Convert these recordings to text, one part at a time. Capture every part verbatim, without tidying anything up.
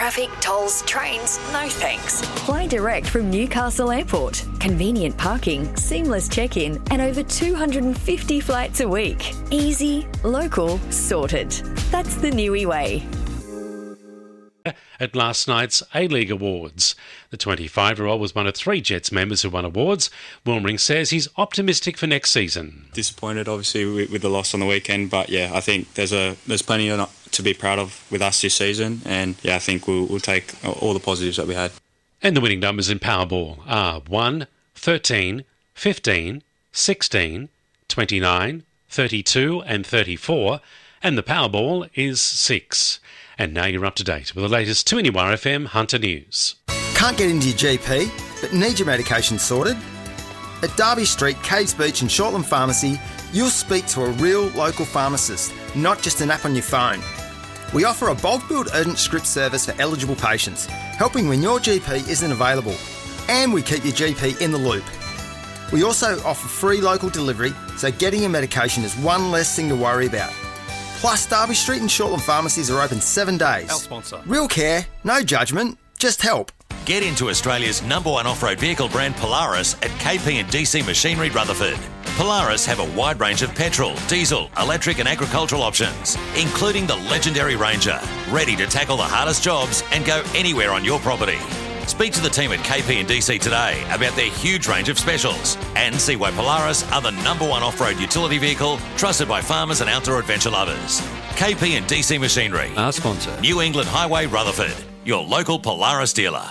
traffic, tolls, trains, no thanks. Fly direct from Newcastle Airport. Convenient parking, seamless check-in, and over two hundred fifty flights a week. Easy, local, sorted. That's the Niue way. At last night's A-League Awards, the twenty-five-year-old was one of three Jets members who won awards. Wilmering says he's optimistic for next season. Disappointed, obviously, with, with the loss on the weekend, but yeah, I think there's a there's plenty to be proud of with us this season, and yeah, I think we'll, we'll take all the positives that we had. And the winning numbers in Powerball are one, thirteen, fifteen, sixteen, twenty-nine, thirty-two and thirty-four, and the Powerball is six. And now you're up to date with the latest two N U R F M Hunter News. Can't get into your G P, but need your medication sorted? At Derby Street, Caves Beach and Shortland Pharmacy, you'll speak to a real local pharmacist, not just an app on your phone. We offer a bulk billed urgent script service for eligible patients, helping when your G P isn't available. And we keep your G P in the loop. We also offer free local delivery, so getting your medication is one less thing to worry about. Plus, Derby Street and Shortland pharmacies are open seven days. Our sponsor. Real care, no judgment, just help. Get into Australia's number one off-road vehicle brand Polaris at K P and D C Machinery Rutherford. Polaris have a wide range of petrol, diesel, electric and agricultural options, including the legendary Ranger, ready to tackle the hardest jobs and go anywhere on your property. Speak to the team at K P and D C today about their huge range of specials and see why Polaris are the number one off-road utility vehicle trusted by farmers and outdoor adventure lovers. K P and D C Machinery. Our sponsor. New England Highway Rutherford. Your local Polaris dealer.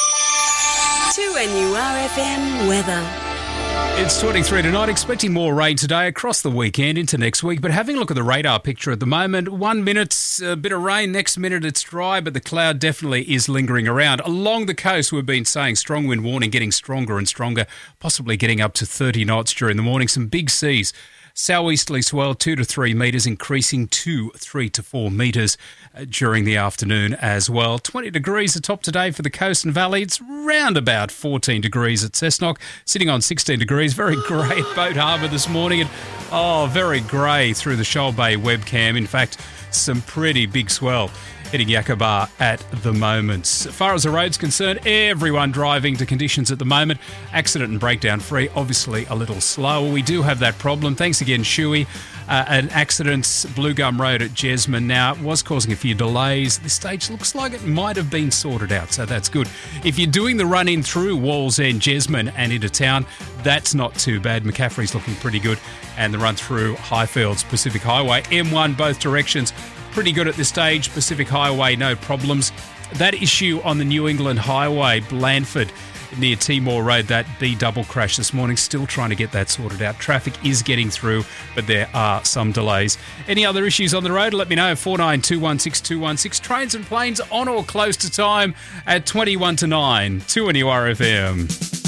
two N U R F M weather. It's twenty-three tonight, expecting more rain today across the weekend into next week. But having a look at the radar picture at the moment, one minute's a bit of rain, next minute it's dry, but the cloud definitely is lingering around. Along the coast, we've been saying strong wind warning, getting stronger and stronger, possibly getting up to thirty knots during the morning. Some big seas. Southeasterly swell two to three metres, increasing to three to four metres during the afternoon as well. twenty degrees atop today for the coast and valley. It's round about fourteen degrees at Cessnock, sitting on sixteen degrees. Very grey at Boat Harbour this morning, and oh, very grey through the Shoal Bay webcam. In fact, some pretty big swell hitting Yakabar at the moment. As far as the road's concerned, everyone driving to conditions at the moment. Accident and breakdown free, obviously a little slower. We do have that problem. Thanks again, Shuey. Uh, an accident, Blue Gum Road at Jesmond. Now, it was causing a few delays. This stage looks like it might have been sorted out, so that's good. If you're doing the run-in through Walls End, Jesmond and into town, that's not too bad. McCaffrey's looking pretty good. And the run through Highfields, Pacific Highway, M one, both directions, pretty good at this stage. Pacific Highway, no problems. That issue on the New England Highway, Blandford, near Timor Road, that B double crash this morning, still trying to get that sorted out. Traffic is getting through, but there are some delays. Any other issues on the road? Let me know. four nine two one six two one six. Trains and planes on or close to time at twenty-one to nine. two N U R F M.